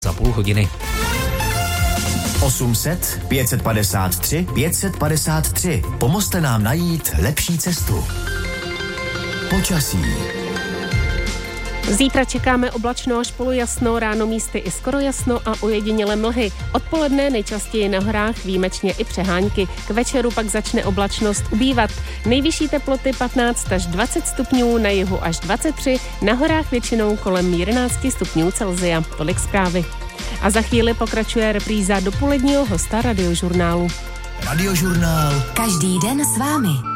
za půl hodiny. 800 553 553. Pomozte nám najít lepší cestu. Počasí. Zítra čekáme oblačno až polojasno, ráno místy i skoro jasno a ojedinělé mlhy. Odpoledne nejčastěji na horách výjimečně i přehánky. K večeru pak začne oblačnost ubývat. Nejvyšší teploty 15 až 20 stupňů, na jihu až 23, na horách většinou kolem 11 stupňů Celsia. Tolik zprávy. A za chvíli pokračuje repríza dopoledního hosta Radiožurnálu. Radiožurnál. Každý den s vámi.